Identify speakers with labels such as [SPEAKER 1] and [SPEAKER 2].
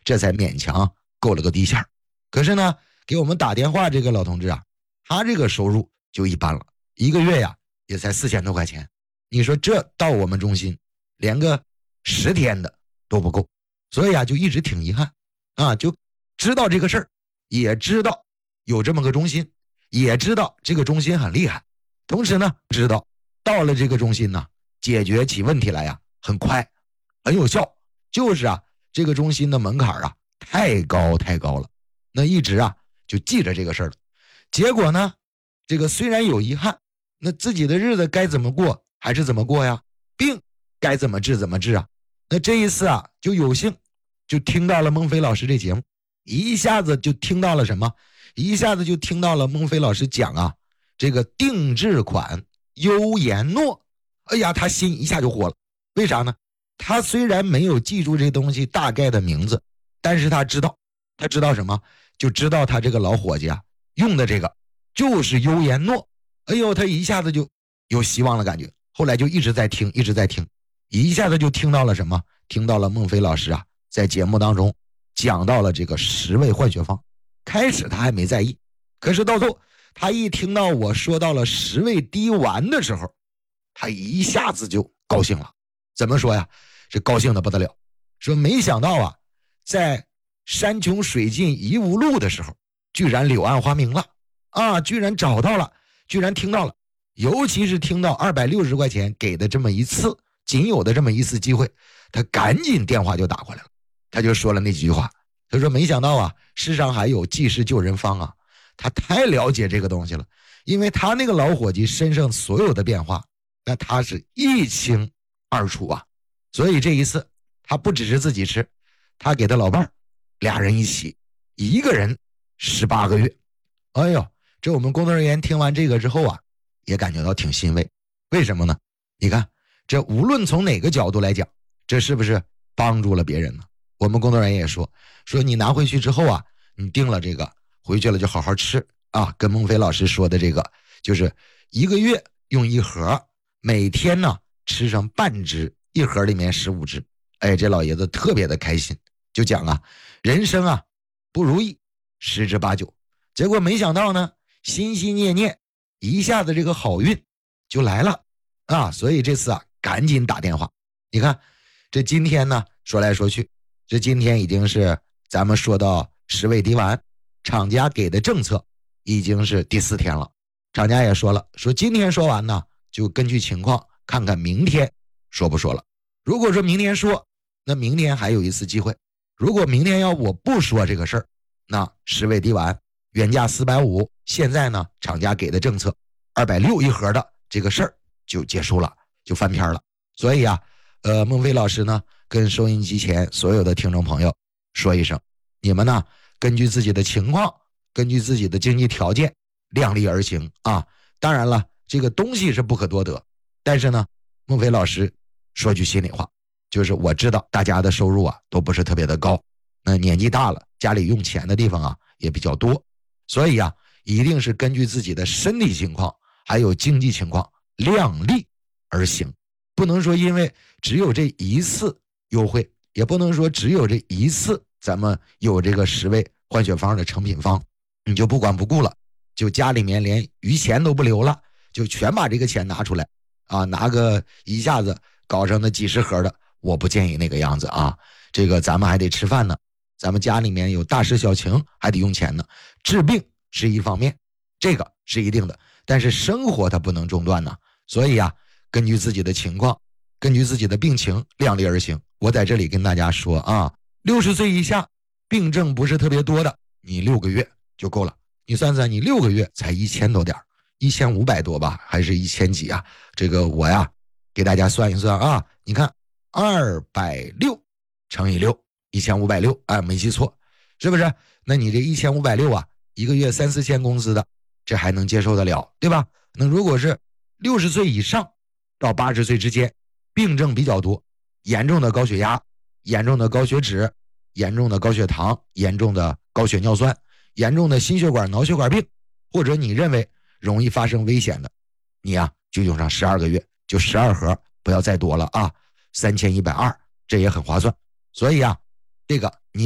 [SPEAKER 1] 这才勉强够了个地线。可是呢，给我们打电话这个老同志啊，他这个收入就一般了，一个月呀也才4000多块钱。你说这到我们中心连个10天的都不够，所以啊就一直挺遗憾啊，就知道这个事儿，也知道有这么个中心，也知道这个中心很厉害，同时呢知道到了这个中心呢，解决起问题来呀很快很有效，就是啊这个中心的门槛啊太高了，那一直啊就记着这个事儿了。结果呢，这个虽然有遗憾，那自己的日子该怎么过还是怎么过呀，病该怎么治啊。那这一次啊就有幸就听到了孟非老师这节目，一下子就听到了什么，一下子就听到了孟非老师讲啊这个定制款优颜诺。哎呀，他心一下就活了。为啥呢？他虽然没有记住这东西大概的名字，但是他知道什么，就知道他这个老伙计啊用的这个就是优颜诺。哎呦，他一下子就有希望了感觉。后来就一直在听，一下子就听到了什么，听到了孟非老师啊在节目当中讲到了这个10味换血方。开始他还没在意，可是到后他一听到我说到了10味滴丸的时候，他一下子就高兴了。怎么说呀？这高兴的不得了，说没想到啊在山穷水尽疑无路的时候，居然柳暗花明了啊，居然找到了，居然听到了。尤其是听到260块钱给的这么一次，仅有的这么一次机会，他赶紧电话就打过来了。他就说了那几句话，他说没想到啊世上还有济世救人方啊。他太了解这个东西了，因为他那个老伙计身上所有的变化，那他是一清二楚啊。所以这一次他不只是自己吃，他给他老伴儿俩人一起，一个人18个月。哎呦，这我们工作人员听完这个之后啊也感觉到挺欣慰。为什么呢？你看这无论从哪个角度来讲，这是不是帮助了别人呢？我们工作人员也说你拿回去之后啊，你订了这个回去了就好好吃啊，跟孟非老师说的这个就是1个月用1盒，每天呢吃上半只，1盒里面15只。哎，这老爷子特别的开心，就讲啊人生啊不如意10之8九。结果没想到呢心心念念一下子这个好运就来了啊，所以这次啊赶紧打电话。你看这今天呢说来说去，这今天已经是咱们说到10味滴丸，厂家给的政策已经是第4天了。厂家也说了，说今天说完呢就根据情况看看明天说不说了。如果说明天说，那明天还有一次机会。如果明天要我不说这个事儿，那10味滴丸原价450，现在呢厂家给的政策260一盒的这个事儿就结束了，就翻篇了。所以啊孟非老师呢跟收音机前所有的听众朋友说一声，你们呢根据自己的情况，根据自己的经济条件量力而行啊。当然了，这个东西是不可多得，但是呢孟非老师说句心里话，就是我知道大家的收入啊都不是特别的高，那年纪大了，家里用钱的地方啊也比较多，所以啊一定是根据自己的身体情况还有经济情况量力而行。不能说因为只有这一次优惠，也不能说只有这一次咱们有这个10味换血方的成品方，你就不管不顾了，就家里面连余钱都不留了，就全把这个钱拿出来啊，拿个一下子搞上那几十盒的，我不建议那个样子啊。这个咱们还得吃饭呢，咱们家里面有大事小情还得用钱呢。治病是一方面，这个是一定的，但是生活它不能中断呢。所以啊根据自己的情况，根据自己的病情量力而行。我在这里跟大家说啊，60岁以下病症不是特别多的，你6个月就够了。你算算，你6个月才1000多点，1500多吧，还是1000几啊？这个我呀给大家算一算啊，你看260乘以6，1560，哎，没记错，是不是？那你这1560啊，一个月3、4千工资的，这还能接受得了，对吧？那如果是60岁以上到80岁之间，病症比较多，严重的高血压，严重的高血脂，严重的高血糖，严重的高血尿酸，严重的心血管脑血管病，或者你认为容易发生危险的，你啊就用上12个月，就12盒，不要再多了啊，3120，这也很划算。所以啊这个你